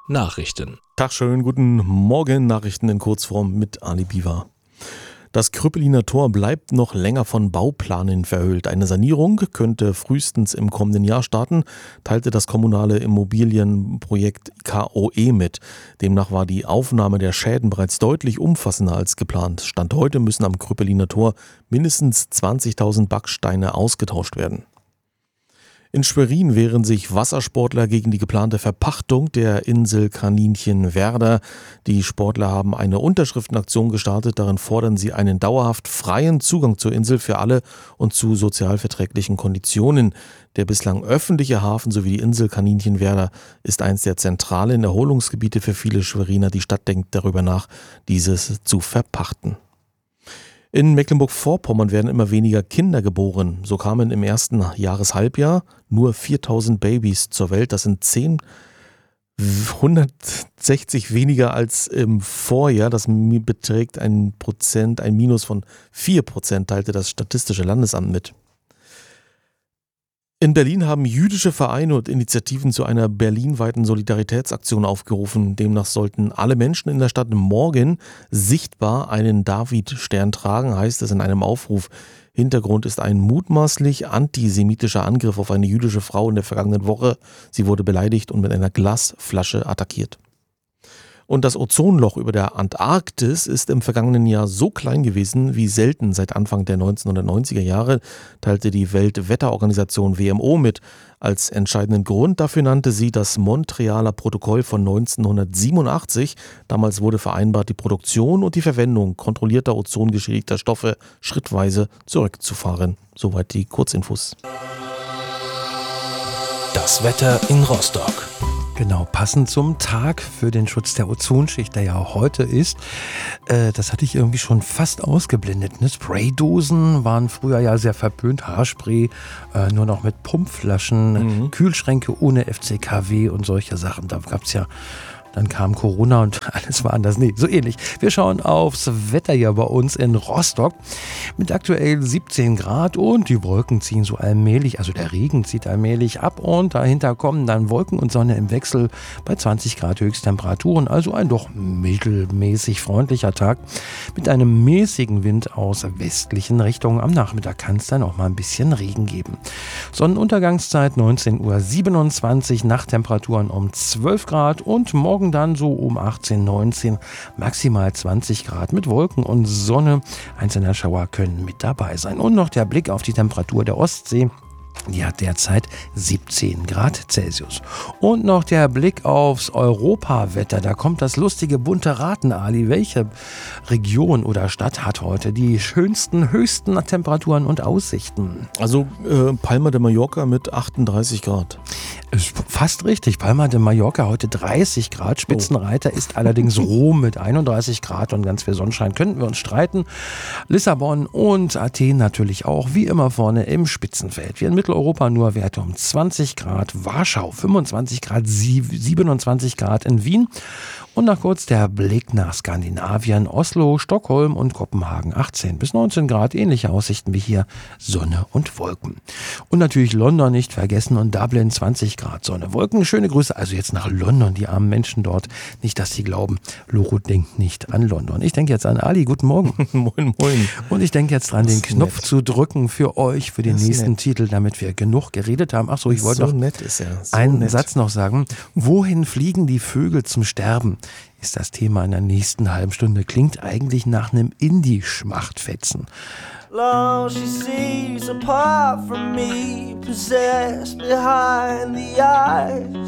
Nachrichten. Tag, schön, guten Morgen. Nachrichten in Kurzform mit Ali Biwa. Das Krüppeliner Tor bleibt noch länger von Bauplanen verhüllt. Eine Sanierung könnte frühestens im kommenden Jahr starten, teilte das kommunale Immobilienprojekt KOE mit. Demnach war die Aufnahme der Schäden bereits deutlich umfassender als geplant. Stand heute müssen am Krüppeliner Tor mindestens 20.000 Backsteine ausgetauscht werden. In Schwerin wehren sich Wassersportler gegen die geplante Verpachtung der Insel Kaninchenwerder. Die Sportler haben eine Unterschriftenaktion gestartet. Darin fordern sie einen dauerhaft freien Zugang zur Insel für alle und zu sozialverträglichen Konditionen. Der bislang öffentliche Hafen sowie die Insel Kaninchenwerder ist eines der zentralen Erholungsgebiete für viele Schweriner. Die Stadt denkt darüber nach, dieses zu verpachten. In Mecklenburg-Vorpommern werden immer weniger Kinder geboren. So kamen im ersten Jahreshalbjahr nur 4.000 Babys zur Welt. Das sind 160 weniger als im Vorjahr. Das beträgt ein Minus von 4%, teilte das Statistische Landesamt mit. In Berlin haben jüdische Vereine und Initiativen zu einer berlinweiten Solidaritätsaktion aufgerufen. Demnach sollten alle Menschen in der Stadt morgen sichtbar einen David-Stern tragen, heißt es in einem Aufruf. Hintergrund ist ein mutmaßlich antisemitischer Angriff auf eine jüdische Frau in der vergangenen Woche. Sie wurde beleidigt und mit einer Glasflasche attackiert. Und das Ozonloch über der Antarktis ist im vergangenen Jahr so klein gewesen wie selten seit Anfang der 1990er Jahre, teilte die Weltwetterorganisation WMO mit. Als entscheidenden Grund dafür nannte sie das Montrealer Protokoll von 1987. Damals wurde vereinbart, die Produktion und die Verwendung kontrollierter ozongeschädigter Stoffe schrittweise zurückzufahren. Soweit die Kurzinfos. Das Wetter in Rostock. Genau, passend zum Tag für den Schutz der Ozonschicht, der ja heute ist. Das hatte ich irgendwie schon fast ausgeblendet. Ne? Spraydosen waren früher ja sehr verpönt. Haarspray nur noch mit Pumpflaschen, Kühlschränke ohne FCKW und solche Sachen. Da gab es ja... Dann kam Corona und alles war anders. Nee, so ähnlich. Wir schauen aufs Wetter hier bei uns in Rostock mit aktuell 17 Grad und die Wolken ziehen so allmählich, also der Regen zieht allmählich ab und dahinter kommen dann Wolken und Sonne im Wechsel bei 20 Grad Höchsttemperaturen. Also ein doch mittelmäßig freundlicher Tag mit einem mäßigen Wind aus westlichen Richtungen. Am Nachmittag kann es dann auch mal ein bisschen Regen geben. Sonnenuntergangszeit 19:27 Uhr, Nachttemperaturen um 12 Grad und morgen dann so um 18, 19, maximal 20 Grad mit Wolken und Sonne. Einzelne Schauer können mit dabei sein. Und noch der Blick auf die Temperatur der Ostsee. Die hat derzeit 17 Grad Celsius. Und noch der Blick aufs Europawetter. Da kommt das lustige bunte Raten, Ali. Welche Region oder Stadt hat heute die schönsten, höchsten Temperaturen und Aussichten? Also Palma de Mallorca mit 38 Grad. Ist fast richtig. Palma de Mallorca heute 30 Grad. Spitzenreiter ist allerdings Rom mit 31 Grad und ganz viel Sonnenschein. Könnten wir uns streiten. Lissabon und Athen natürlich auch, wie immer vorne im Spitzenfeld. Wir in Mitteleuropa nur Werte um 20 Grad. Warschau 25 Grad, 27 Grad in Wien. Und noch kurz der Blick nach Skandinavien, Oslo, Stockholm und Kopenhagen 18 bis 19 Grad, ähnliche Aussichten wie hier, Sonne und Wolken. Und natürlich London nicht vergessen und Dublin 20 Grad, Sonne, Wolken. Schöne Grüße also jetzt nach London, die armen Menschen dort. Nicht, dass sie glauben, Loro denkt nicht an London. Ich denke jetzt an Ali, guten Morgen. Moin, moin. Und ich denke jetzt dran, den Knopf zu drücken für euch, für den nächsten Titel, damit wir genug geredet haben. Achso, ich wollte noch einen Satz noch sagen. Wohin fliegen die Vögel zum Sterben? Ist das Thema in der nächsten halben Stunde. Klingt eigentlich nach einem Indie-Schmachtfetzen. Long she sees apart from me, possessed behind the eyes.